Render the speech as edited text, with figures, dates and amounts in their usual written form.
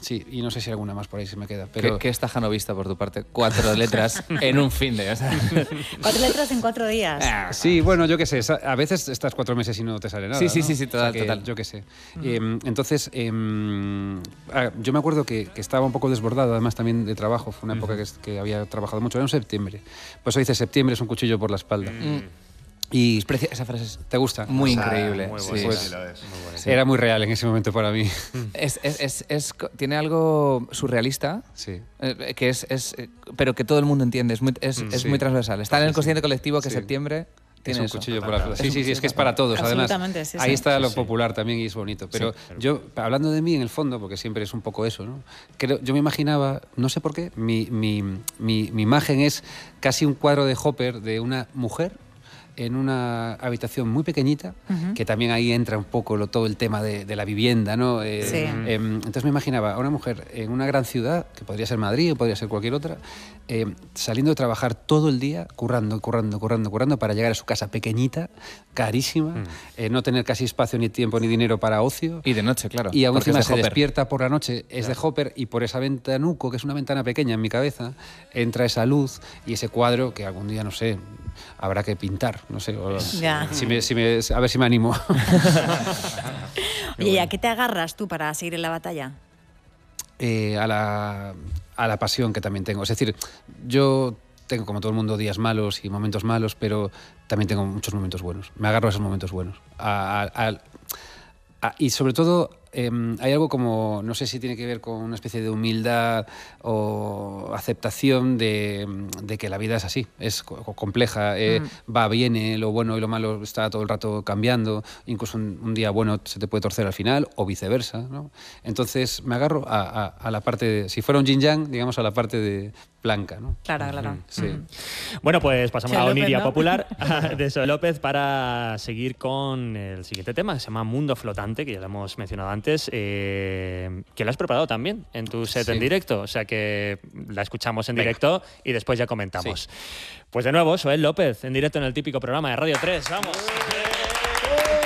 Sí, y no sé si alguna más por ahí se me queda. Pero... ¿Qué estaja no vista por tu parte? 4 letras en un fin de... O sea. 4 letras en 4 días. Sí, bueno, yo qué sé. A veces estás 4 meses y no te sale nada. Sí, ¿no? total, total. Yo qué sé. Entonces, yo me acuerdo que estaba un poco desbordado, además también de trabajo. Fue una época que había trabajado mucho. Era en septiembre. Pues eso dice, septiembre es un cuchillo por la espalda. Y esa frase ¿te gusta? Muy increíble. Muy sí. bueno, Pues, sí, lo es. Muy bueno. Sí. Era muy real en ese momento para mí. Tiene algo surrealista, Sí. pero que todo el mundo entiende. Es Sí. muy transversal. Está en el consciente colectivo que Sí. septiembre Es tiene un eso. cuchillo por la espalda. Sí, es que es para todos, además. Absolutamente, sí, Ahí sí. está lo Sí. popular también y es bonito. Pero Sí. yo, hablando de mí en el fondo, porque siempre es un poco eso, ¿no? Yo me imaginaba, no sé por qué, mi imagen es casi un cuadro de Hopper de una mujer en una habitación muy pequeñita, que también ahí entra un poco todo el tema de la vivienda, ¿no? Sí. Entonces me imaginaba a una mujer en una gran ciudad, que podría ser Madrid o podría ser cualquier otra, saliendo de trabajar todo el día, currando para llegar a su casa pequeñita, carísima, no tener casi espacio ni tiempo ni dinero para ocio. Y de noche, claro. Y aún porque es encima de se Hopper. despierta por la noche, es de Hopper, y por esa ventanuco, que es una ventana pequeña en mi cabeza, entra esa luz y ese cuadro que algún día, no sé, habrá que pintar, no sé, Ya. a ver si me animo. Oye, ¿y a qué te agarras tú para seguir en la batalla? A la pasión que también tengo. Es decir, yo tengo, como todo el mundo, días malos y momentos malos, pero también tengo muchos momentos buenos. Me agarro a esos momentos buenos. Y sobre todo, hay algo como, no sé si tiene que ver con una especie de humildad o aceptación de que la vida es así, es compleja, va, viene, lo bueno y lo malo está todo el rato cambiando, incluso un día bueno se te puede torcer al final o viceversa, ¿no? Entonces me agarro a la parte de, si fuera un yin-yang, digamos, a la parte de blanca, ¿no? Claro. Sí. Bueno, pues pasamos a la Soy López, Oniria ¿no? popular de Soy López para seguir con el siguiente tema, que se llama Mundo Flotante, que ya lo hemos mencionado antes, que lo has preparado también en tu set en directo, o sea que la escuchamos en directo y después ya comentamos. Pues de nuevo, Soy López, en directo en el típico programa de Radio 3, ¡vamos!